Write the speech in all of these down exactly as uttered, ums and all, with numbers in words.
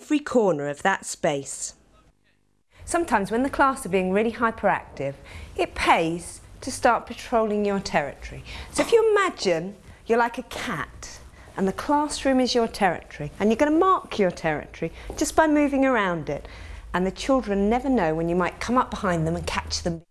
every corner of that space. Sometimes when the class are being really hyperactive, it pays to start patrolling your territory. So if you imagine you're like a cat and the classroom is your territory, and you're going to mark your territory just by moving around it, and the children never know when you might come up behind them and catch them.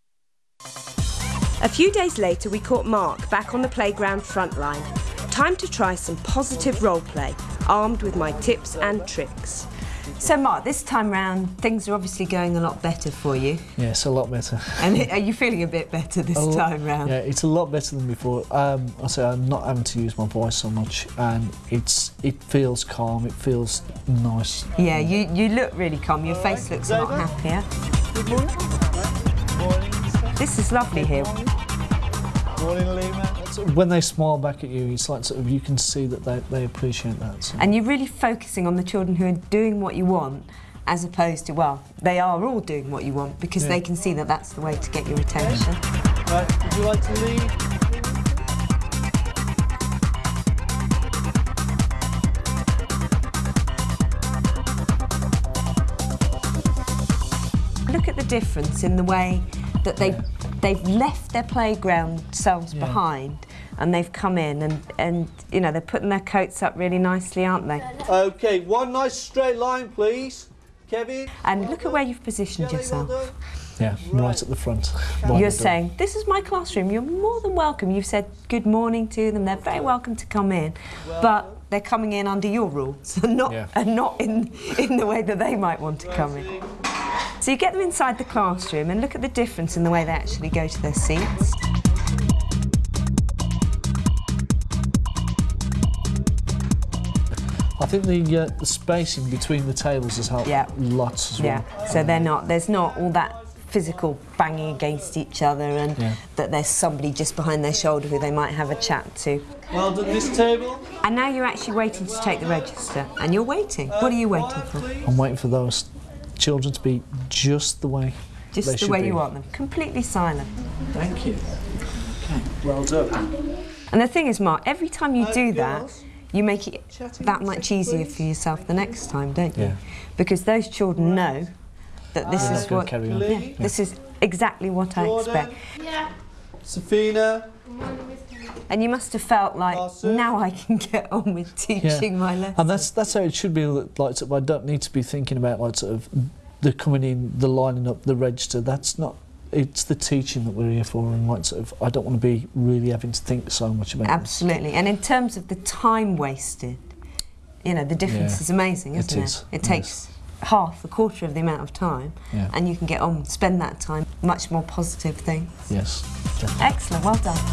A few days later we caught Mark back on the playground front line. Time to try some positive role play, armed with my tips and tricks. So Mark, this time round things are obviously going a lot better for you. Yes, a lot better. And are you feeling a bit better this lot, time round? Yeah, it's a lot better than before. Um, I say I'm not having to use my voice so much, and it's it feels calm. It feels nice. Yeah, you you look really calm. Your face looks a lot happier. Good morning. Morning. This is lovely here. Morning, Lima. When they smile back at you, it's like sort of you can see that they, they appreciate that. So. And you're really focusing on the children who are doing what you want, as opposed to, well, they are all doing what you want, because yeah. they can see that that's the way to get your attention. Right, would you like to lead? Look at the difference in the way that they yeah. they've left their playground selves yeah. behind, and they've come in and, and, you know, they're putting their coats up really nicely, aren't they? OK, one nice straight line, please. Kevin? And look at where you've positioned yourself. Yeah, right, right at the front. Right You're saying, this is my classroom, you're more than welcome. You've said good morning to them, they're very welcome to come in, but they're coming in under your rules, and not, yeah. and not in, in the way that they might want to come in. So you get them inside the classroom and look at the difference in the way they actually go to their seats. I think the, uh, the spacing between the tables has helped yeah. lots as well. Yeah, so they're not, there's not all that physical banging against each other, and yeah. that there's somebody just behind their shoulder who they might have a chat to. Well done, this table. And now you're actually waiting to take the register, and you're waiting. What are you waiting for? I'm waiting for those children to be just the way Just they the should way be. you want them, completely silent. Thank you. Okay, well done. And the thing is, Mark, every time you do that, you make it that much easier for yourself the next time, don't you? Yeah. Because those children know that this They're is what, carry on. yeah, yeah. this is exactly what I expect. Yeah. Safina. And you must have felt like, awesome. Now I can get on with teaching yeah. my lesson. And that's that's how it should be. Like, sort of, I don't need to be thinking about like sort of the coming in, the lining up, the register. That's not. It's the teaching that we're here for, and like sort of, I don't want to be really having to think so much about. Absolutely. This. And in terms of the time wasted, you know, the difference yeah. is amazing, isn't it? It is. It takes yes. half, a quarter of the amount of time, yeah. and you can get on, spend that time much more positive things. Yes. Definitely. Excellent. Well done.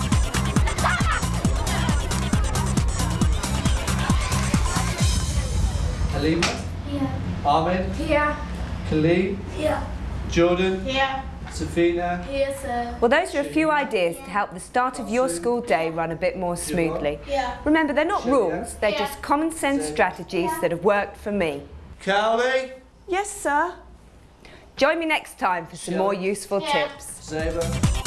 Halima? Yeah. Ahmed? Yeah. Khalid? Yeah. Jordan? Yeah. Safina? Here, sir. Well, those are a few ideas to help the start of your school day run a bit more smoothly. Yeah. Remember, they're not rules, they're Yeah. just common sense strategies that have worked for me. Cowley? Yes, sir. Join me next time for some more useful Yeah. tips. Zeba?